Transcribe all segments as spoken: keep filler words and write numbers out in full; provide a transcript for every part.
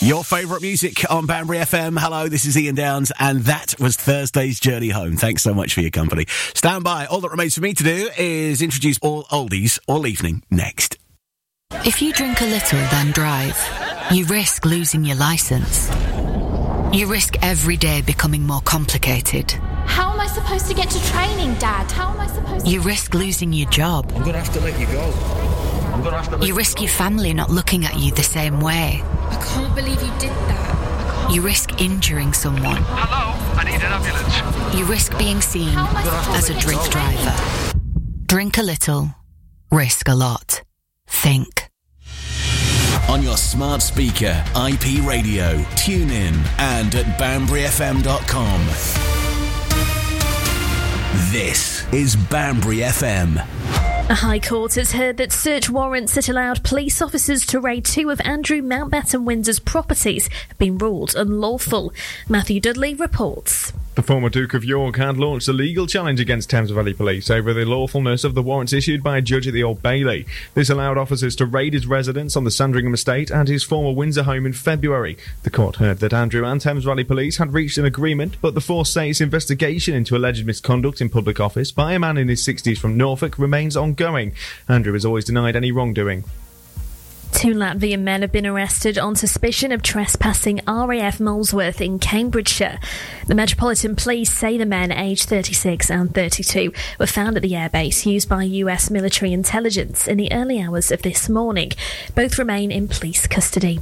Your favourite music on Banbury F M. Hello, this is Ian Downs, and that was Thursday's Journey Home. Thanks so much for your company. Stand by. All that remains for me to do is introduce all oldies all evening next. If you drink a little, then drive, you risk losing your licence. You risk every day becoming more complicated. How am I supposed to get to training, Dad? How am I supposed to... You risk losing your job. I'm going to have to let you go. I'm going to have to let You risk your family not looking at you the same way. I can't believe you did that. You risk injuring someone. Hello, I need an ambulance. You risk being seen as a drink driver. Drink a little, risk a lot. Think. On your smart speaker, I P radio, tune in, and at banbury f m dot com. This is Banbury F M. A High Court has heard that search warrants that allowed police officers to raid two of Andrew Mountbatten Windsor's properties have been ruled unlawful. Matthew Dudley reports. The former Duke of York had launched a legal challenge against Thames Valley Police over the lawfulness of the warrants issued by a judge at the Old Bailey. This allowed officers to raid his residence on the Sandringham estate and his former Windsor home in February. The court heard that Andrew and Thames Valley Police had reached an agreement, but the force say its investigation into alleged misconduct in public office by a man in his sixties from Norfolk remains ongoing. Andrew has always denied any wrongdoing. Two Latvian men have been arrested on suspicion of trespassing R A F Molesworth in Cambridgeshire. The Metropolitan Police say the men, aged thirty-six and thirty-two, were found at the airbase used by U S military intelligence in the early hours of this morning. Both remain in police custody.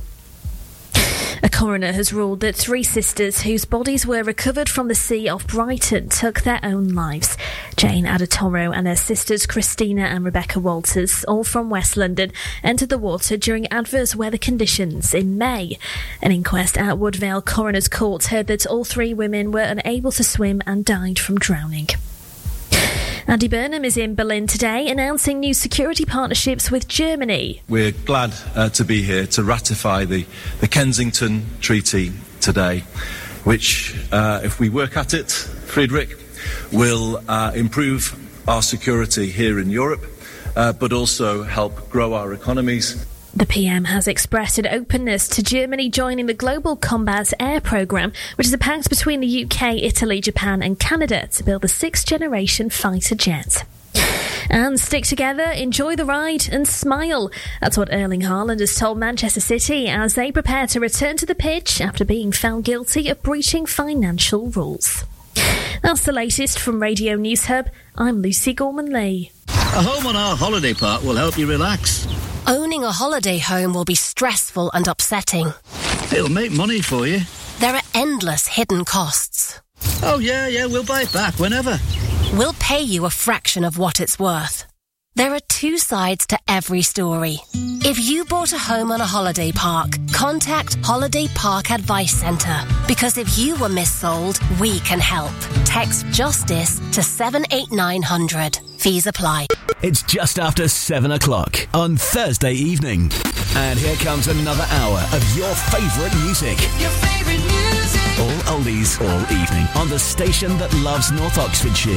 A coroner has ruled that three sisters whose bodies were recovered from the sea off Brighton took their own lives. Jane Adatoro and her sisters Christina and Rebecca Walters, all from West London, entered the water during adverse weather conditions in May. An inquest at Woodvale Coroner's Court heard that all three women were unable to swim and died from drowning. Andy Burnham is in Berlin today announcing new security partnerships with Germany. We're glad uh, to be here to ratify the, the Kensington Treaty today, which, uh, if we work at it, Friedrich, will uh, improve our security here in Europe, uh, but also help grow our economies. The P M has expressed an openness to Germany joining the Global Combat Air Programme, which is a pact between the U K, Italy, Japan and Canada to build a sixth-generation fighter jet. And stick together, enjoy the ride and smile. That's what Erling Haaland has told Manchester City as they prepare to return to the pitch after being found guilty of breaching financial rules. That's the latest from Radio News Hub. I'm Lucy Gorman-Lee. A home on our holiday park will help you relax. Owning a holiday home will be stressful and upsetting. It'll make money for you. There are endless hidden costs. Oh, yeah, yeah, we'll buy it back whenever. We'll pay you a fraction of what it's worth. There are two sides to every story. If you bought a home on a holiday park, contact Holiday Park Advice Centre. Because if you were missold, we can help. Text JUSTICE to seven eight nine hundred. Fees apply. It's just after seven o'clock on Thursday evening. And here comes another hour of your favourite music. Your favourite music. All oldies all evening on the station that loves North Oxfordshire.